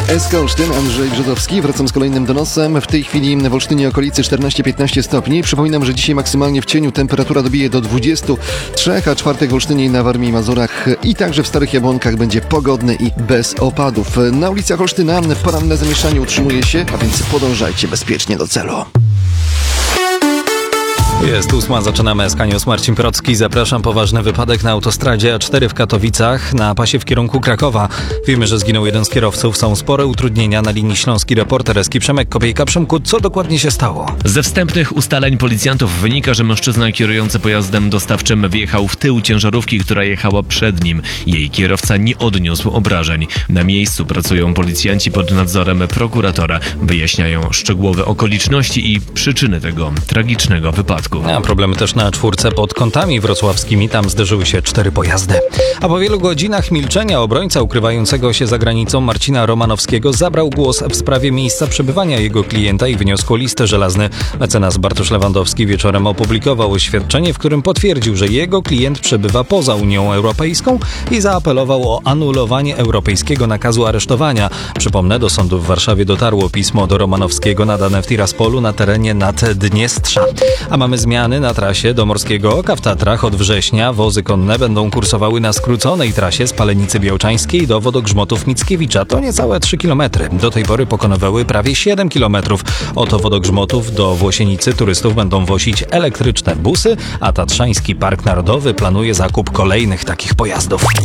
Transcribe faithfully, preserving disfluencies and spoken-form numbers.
S K Olsztyn, Andrzej Brzozowski. Wracam z kolejnym donosem. W tej chwili w Olsztynie okolicy czternaście piętnaście stopni. Przypominam, że dzisiaj maksymalnie w cieniu temperatura dobije do dwudziestu trzech, a czwartek w Olsztynie i na Warmii i Mazurach i także w Starych Jabłonkach będzie pogodny i bez opadów. Na ulicach Olsztyna poranne zamieszanie utrzymuje się, a więc podążajcie bezpiecznie do celu. Jest ósma, zaczynamy S K News. Marcin Procki, zapraszam. Poważny wypadek na autostradzie A cztery w Katowicach na pasie w kierunku Krakowa. Wiemy, że zginął jeden z kierowców. Są spore utrudnienia na linii Śląski. Reporter Eski Przemek Kopiejka. Przemku, co dokładnie się stało? Ze wstępnych ustaleń policjantów wynika, że mężczyzna kierujący pojazdem dostawczym wjechał w tył ciężarówki, która jechała przed nim. Jej kierowca nie odniósł obrażeń. Na miejscu pracują policjanci pod nadzorem prokuratora. Wyjaśniają szczegółowe okoliczności i przyczyny tego tragicznego wypadku. A problemy też na czwórce pod Kątami wrocławskimi. Tam zderzyły się cztery pojazdy. A po wielu godzinach milczenia obrońca ukrywającego się za granicą Marcina Romanowskiego zabrał głos w sprawie miejsca przebywania jego klienta i wyniósł listę żelazny. Mecenas Bartosz Lewandowski wieczorem opublikował oświadczenie, w którym potwierdził, że jego klient przebywa poza Unią Europejską i zaapelował o anulowanie europejskiego nakazu aresztowania. Przypomnę, do sądu w Warszawie dotarło pismo do Romanowskiego nadane w Tiraspolu na terenie Naddniestrza. A mamy zmiany na trasie do Morskiego Oka w Tatrach. Od września wozy konne będą kursowały na skróconej trasie z Palenicy Białczańskiej do Wodogrzmotów Mickiewicza. To niecałe trzy kilometry. Do tej pory pokonywały prawie siedem kilometrów. Od Wodogrzmotów do Włosienicy turystów będą wozić elektryczne busy, a Tatrzański Park Narodowy planuje zakup kolejnych takich pojazdów.